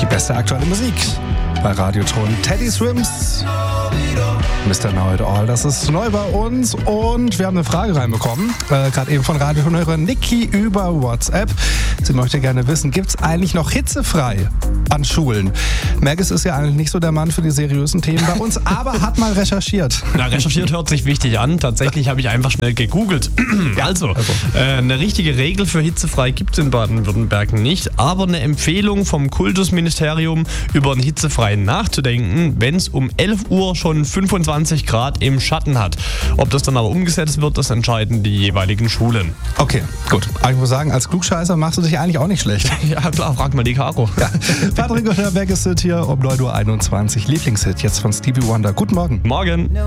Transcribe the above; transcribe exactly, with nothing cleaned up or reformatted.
Die beste aktuelle Musik bei Radioton. Teddy Swims, Mister Know It All. Das ist neu bei uns und wir haben eine Frage reinbekommen, äh, gerade eben von Radiohörerin Niki über WhatsApp. Sie möchte gerne wissen, gibt es eigentlich noch hitzefrei an Schulen? Merkes ist ja eigentlich nicht so der Mann für die seriösen Themen bei uns, aber hat mal recherchiert. Na, recherchiert hört sich wichtig an. Tatsächlich habe ich einfach schnell gegoogelt. Also, äh, eine richtige Regel für hitzefrei gibt es in Baden-Württemberg nicht, aber eine Empfehlung vom Kultusministerium, über einen hitzefreien nachzudenken, wenn es um elf Uhr schon fünfundzwanzig Grad im Schatten hat. Ob das dann aber umgesetzt wird, das entscheiden die jeweiligen Schulen. Okay, gut. Aber ich muss sagen, als Klugscheißer machst du dich eigentlich auch nicht schlecht. Ja klar, frag mal die Caro. Ja. Patrick und der Vegas hier um neun Uhr einundzwanzig. Lieblingshit jetzt von Stevie Wonder. Guten Morgen. Morgen.